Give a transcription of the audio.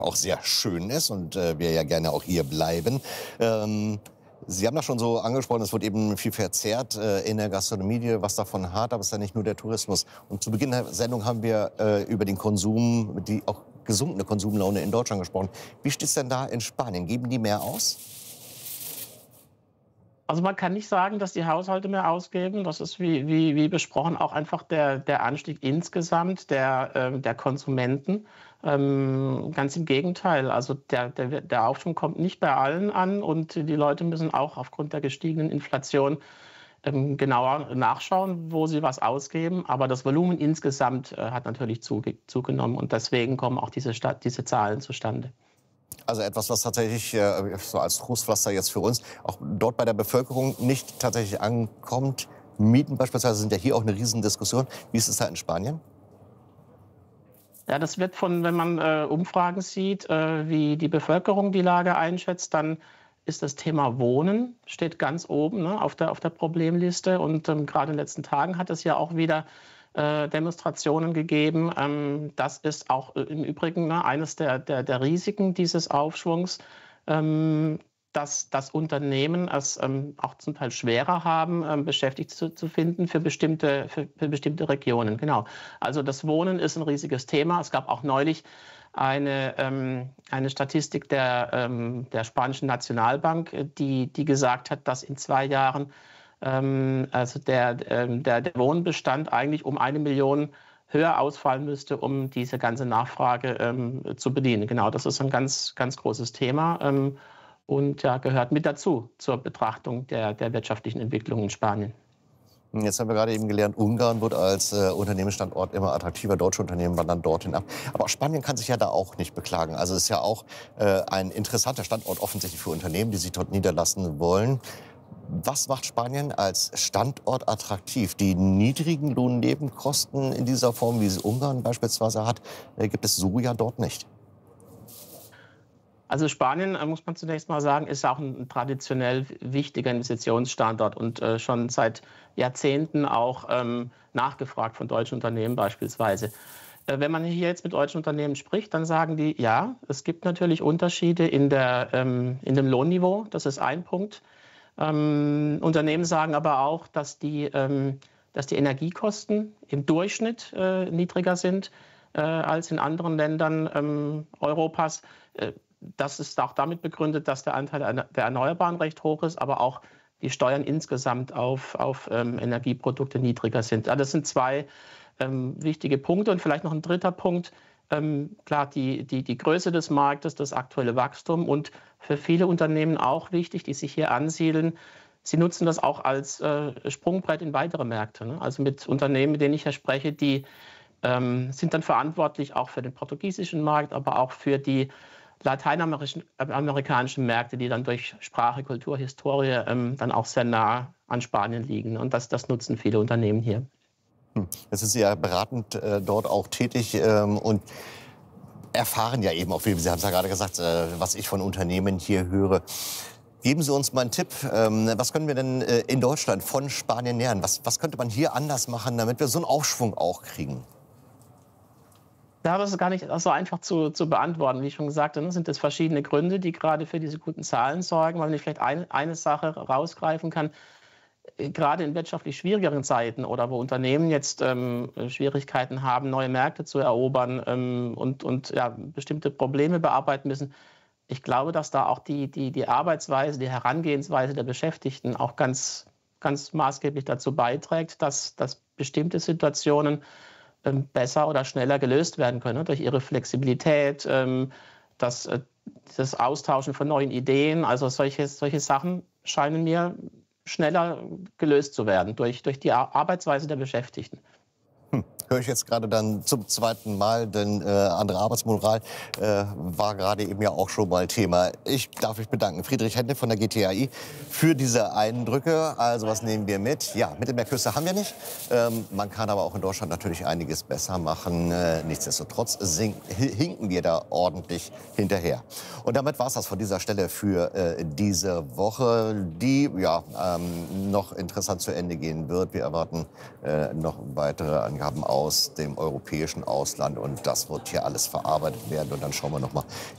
auch sehr schön ist und wir ja gerne auch hier bleiben. Sie haben das schon so angesprochen, es wird eben viel verzehrt in der Gastronomie, was davon hart, aber es ist ja nicht nur der Tourismus. Und zu Beginn der Sendung haben wir über den Konsum, die auch gesunkene Konsumlaune in Deutschland gesprochen. Wie steht es denn da in Spanien? Geben die mehr aus? Also man kann nicht sagen, dass die Haushalte mehr ausgeben. Das ist wie besprochen auch einfach der Anstieg insgesamt der Konsumenten. Ganz im Gegenteil. Also der Aufschwung kommt nicht bei allen an und die Leute müssen auch aufgrund der gestiegenen Inflation genauer nachschauen, wo sie was ausgeben. Aber das Volumen insgesamt hat natürlich zugenommen und deswegen kommen auch diese Zahlen zustande. Also etwas, was tatsächlich so als Trostpflaster jetzt für uns auch dort bei der Bevölkerung nicht tatsächlich ankommt. Mieten beispielsweise sind ja hier auch eine Riesendiskussion. Wie ist es da in Spanien? Ja, das wird wenn man Umfragen sieht, wie die Bevölkerung die Lage einschätzt, dann ist das Thema Wohnen, steht ganz oben, ne, auf der Problemliste. Und gerade in den letzten Tagen hat es ja auch wieder Demonstrationen gegeben. Das ist auch im Übrigen eines der Risiken dieses Aufschwungs, dass Unternehmen es auch zum Teil schwerer haben, Beschäftigte zu finden für bestimmte Regionen. Genau. Also das Wohnen ist ein riesiges Thema. Es gab auch neulich eine Statistik der spanischen Nationalbank, die gesagt hat, dass in 2 Jahren also der Wohnbestand eigentlich um 1 Million höher ausfallen müsste, um diese ganze Nachfrage zu bedienen. Genau, das ist ein ganz, ganz großes Thema und ja, gehört mit dazu zur Betrachtung der wirtschaftlichen Entwicklung in Spanien. Jetzt haben wir gerade eben gelernt, Ungarn wird als Unternehmensstandort immer attraktiver. Deutsche Unternehmen wandern dorthin ab. Aber Spanien kann sich ja da auch nicht beklagen. Also es ist ja auch ein interessanter Standort offensichtlich für Unternehmen, die sich dort niederlassen wollen. Was macht Spanien als Standort attraktiv? Die niedrigen Lohnnebenkosten in dieser Form, wie sie Ungarn beispielsweise hat, gibt es so ja dort nicht. Also Spanien, muss man zunächst mal sagen, ist auch ein traditionell wichtiger Investitionsstandort und schon seit Jahrzehnten auch nachgefragt von deutschen Unternehmen beispielsweise. Wenn man hier jetzt mit deutschen Unternehmen spricht, dann sagen die, ja, es gibt natürlich Unterschiede in dem Lohnniveau, das ist ein Punkt. Unternehmen sagen aber auch, dass die Energiekosten im Durchschnitt niedriger sind als in anderen Ländern Europas. Das ist auch damit begründet, dass der Anteil der Erneuerbaren recht hoch ist, aber auch die Steuern insgesamt auf Energieprodukte niedriger sind. Also das sind 2 wichtige Punkte. Und vielleicht noch ein dritter Punkt. Klar, die Größe des Marktes, das aktuelle Wachstum und für viele Unternehmen auch wichtig, die sich hier ansiedeln. Sie nutzen das auch als Sprungbrett in weitere Märkte. Ne? Also mit Unternehmen, mit denen ich ja spreche, die sind dann verantwortlich auch für den portugiesischen Markt, aber auch für die lateinamerikanischen Märkte, die dann durch Sprache, Kultur, Historie dann auch sehr nah an Spanien liegen. Und das nutzen viele Unternehmen hier. Jetzt sind Sie ja beratend dort auch tätig und erfahren ja eben auch viel. Sie haben es ja gerade gesagt, was ich von Unternehmen hier höre. Geben Sie uns mal einen Tipp. Was können wir denn in Deutschland von Spanien lernen? Was könnte man hier anders machen, damit wir so einen Aufschwung auch kriegen? Ja, das ist gar nicht so einfach zu beantworten. Wie ich schon gesagt habe, sind es verschiedene Gründe, die gerade für diese guten Zahlen sorgen. Weil ich vielleicht eine Sache rausgreifen kann. Gerade in wirtschaftlich schwierigeren Zeiten oder wo Unternehmen jetzt Schwierigkeiten haben, neue Märkte zu erobern und ja, bestimmte Probleme bearbeiten müssen. Ich glaube, dass da auch die Arbeitsweise, die Herangehensweise der Beschäftigten auch ganz, ganz maßgeblich dazu beiträgt, dass bestimmte Situationen besser oder schneller gelöst werden können durch ihre Flexibilität, das Austauschen von neuen Ideen. Also solche Sachen scheinen mir schneller gelöst zu werden durch die Arbeitsweise der Beschäftigten. Höre ich jetzt gerade dann zum 2. Mal, denn andere Arbeitsmoral war gerade eben ja auch schon mal Thema. Ich darf mich bedanken, Friedrich Händle von der GTAI, für diese Eindrücke. Also was nehmen wir mit? Ja, Mittelmeerküste haben wir nicht. Man kann aber auch in Deutschland natürlich einiges besser machen. Nichtsdestotrotz hinken wir da ordentlich hinterher. Und damit war es das von dieser Stelle für diese Woche, die ja noch interessant zu Ende gehen wird. Wir erwarten noch weitere Angaben aus dem europäischen Ausland und das wird hier alles verarbeitet werden und dann schauen wir noch mal,